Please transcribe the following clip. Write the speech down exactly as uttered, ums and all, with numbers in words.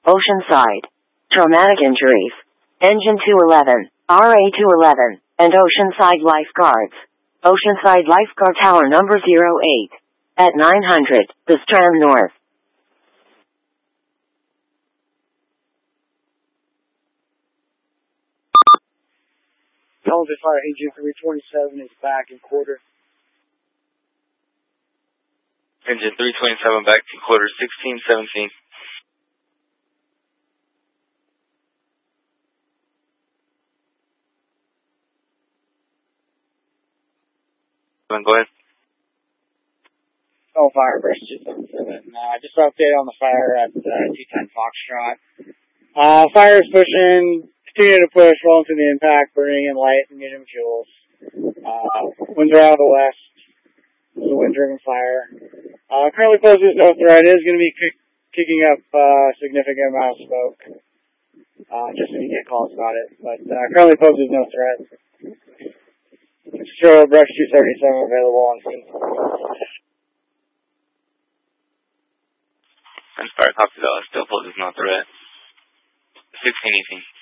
Oceanside. Traumatic injuries. Engine two eleven, R A two eleven, and Oceanside Lifeguards. Oceanside Lifeguard Tower number zero eight. At nine hundred, The Strand North. Delta Fire Engine three twenty-seven is back in quarter. Engine three twenty-seven back to quarter sixteen seventeen. Go ahead. Oh, fire, Bruce two seventy-seven. Uh, just an update on the fire at uh, two ten Foxtrot. Uh, fire is pushing, continue to push, rolling through the impact, burning in light and medium fuels. Uh, winds are out of the west. It's a wind-driven fire. Uh, currently poses no threat. It is going to be kick, kicking up a uh, significant amount of smoke. Uh, just so you get calls about it. But uh, currently poses no threat. Show Brush two seventy-seven available on scene. Fire, copy that. Still poses no threat. sixteen eighteen.